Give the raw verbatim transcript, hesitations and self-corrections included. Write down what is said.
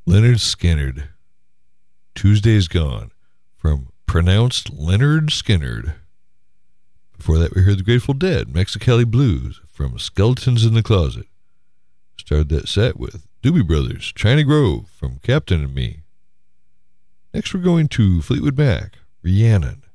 Leonard Skinnerd. Tuesday's Gone, from pronounced Leonard Skinnerd. Before that, we heard the Grateful Dead, Mexicali Blues, from Skeletons in the Closet. Started that set with Doobie Brothers, China Grove, from Captain and Me. Next, we're going to Fleetwood Mac, Rhiannon.